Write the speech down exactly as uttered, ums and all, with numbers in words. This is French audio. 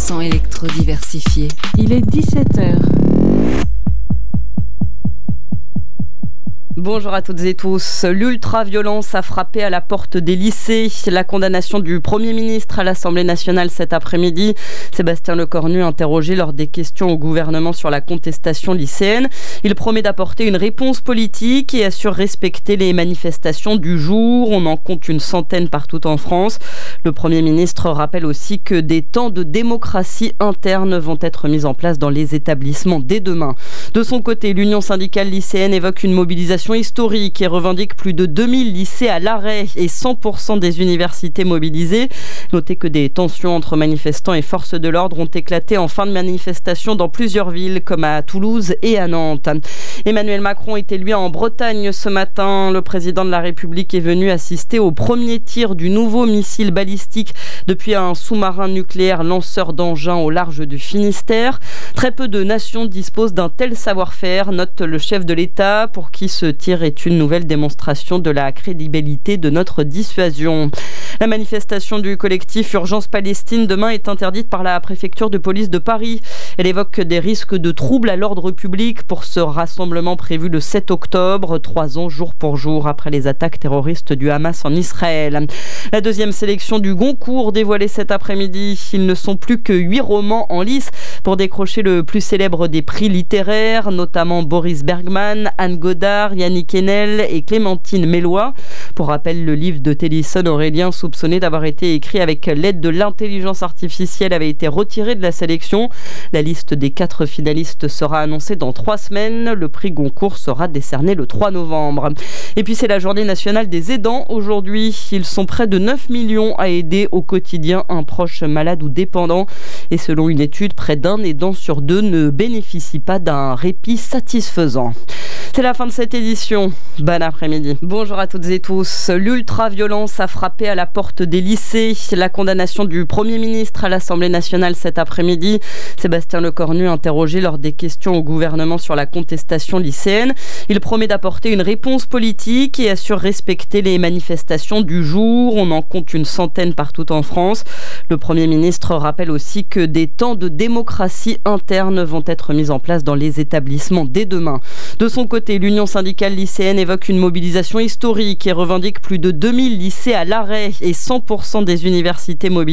cent électro-diversifié. Il est dix-sept heures. Bonjour à toutes et tous. L'ultra-violence a frappé à la porte des lycées. La condamnation du Premier ministre à l'Assemblée nationale cet après-midi. Sébastien Lecornu, interrogé lors des questions au gouvernement sur la contestation lycéenne. Il promet d'apporter une réponse politique et assure respecter les manifestations du jour. On en compte une centaine partout en France. Le Premier ministre rappelle aussi que des temps de démocratie interne vont être mis en place dans les établissements dès demain. De son côté, l'Union syndicale lycéenne évoque une mobilisation historique et revendique plus de deux mille lycées à l'arrêt et cent pour cent des universités mobilisées. Notez que des tensions entre manifestants et forces de l'ordre ont éclaté en fin de manifestation dans plusieurs villes comme à Toulouse et à Nantes. Emmanuel Macron était lui en Bretagne ce matin. Le président de la République est venu assister au premier tir du nouveau missile balistique depuis un sous-marin nucléaire lanceur d'engins au large du Finistère. Très peu de nations disposent d'un tel savoir-faire, note le chef de l'État, pour qui ce tir est une nouvelle démonstration de la crédibilité de notre dissuasion. La manifestation du collectif Urgence Palestine demain est interdite par la préfecture de police de Paris. Elle évoque des risques de troubles à l'ordre public pour ce rassemblement prévu le sept octobre, trois ans jour pour jour après les attaques terroristes du Hamas en Israël. La deuxième sélection du Goncourt dévoilée cet après-midi. Ils ne sont plus que huit romans en lice pour décrocher le plus célèbre des prix littéraires, notamment Boris Bergman, Anne Godard, Yannick Enel et Clémentine Mélois. Pour rappel, le livre de Télisson Aurélien, soupçonné d'avoir été écrit avec l'aide de l'intelligence artificielle, avait été retiré de la sélection. La liste des quatre finalistes sera annoncée dans trois semaines. Le prix Goncourt sera décerné le trois novembre. Et puis c'est la journée nationale des aidants aujourd'hui. Ils sont près de neuf millions à aider au quotidien un proche malade ou dépendant. Et selon une étude, près d'un aidant sur deux ne bénéficie pas d'un répit satisfaisant. C'est la fin de cette édition. Bon après-midi. Bonjour à toutes et tous. L'ultra-violence a frappé à la porte des lycées. La condamnation du Premier ministre à l'Assemblée nationale cet après-midi. Sébastien Lecornu, interrogé lors des questions au gouvernement sur la contestation lycéenne. Il promet d'apporter une réponse politique et assure respecter les manifestations du jour. On en compte une centaine partout en France. Le Premier ministre rappelle aussi que des temps de démocratie interne vont être mis en place dans les établissements dès demain. De son côté, l'Union syndicale lycéenne évoque une mobilisation historique et revendique plus de deux mille lycées à l'arrêt et cent pour cent des universités mobilisées.